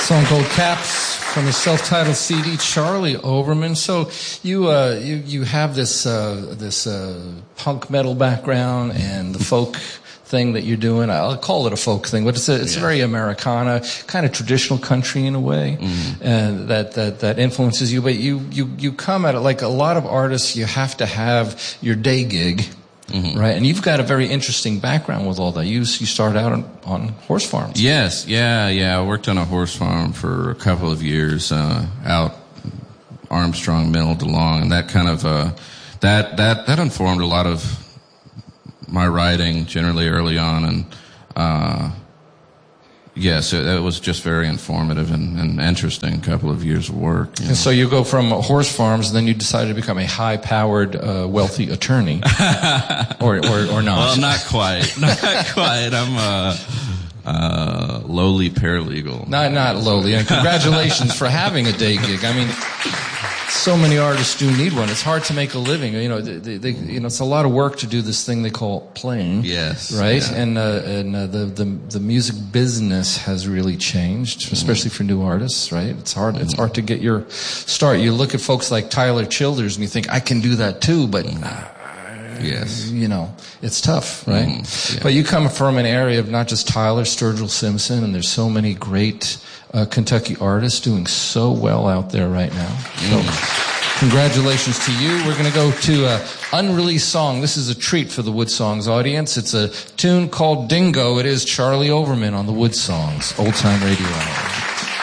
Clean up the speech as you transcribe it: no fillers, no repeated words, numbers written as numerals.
Song called Caps from his self-titled CD, Charlie Overman. So you have this punk metal background and the folk thing that you're doing. I'll call it a folk thing, but it's very Americana, kind of traditional country in a way, and that influences you. But you come at it like a lot of artists. You have to have your day gig. Mm-hmm. Right, and you've got a very interesting background with all that. You started out on horse farms. Yes, yeah. I worked on a horse farm for a couple of years out Armstrong Mill, DeLong, and that kind of that informed a lot of my writing generally early on, and yes, it was just very informative and interesting couple of years of work. And so you go from horse farms, and then you decided to become a high-powered, wealthy attorney, or not? Well, not quite. I'm a lowly paralegal. Not lowly. And congratulations for having a day gig. I mean, so many artists do need one. It's hard to make a living. It's a lot of work to do this thing they call playing. Yes. Right? Yeah. And the music business has really changed, especially for new artists, right? It's hard to get your start. You look at folks like Tyler Childers and you think, I can do that too, but yes. It's tough, right? Yeah. But you come from an area of not just Tyler, Sturgill Simpson, and there's so many great Kentucky artists doing so well out there right now. So, congratulations to you. We're going to go to an unreleased song. This is a treat for the Wood Songs audience. It's a tune called Dingo. It is Charlie Overman on the Wood Songs, Old Time Radio Hour.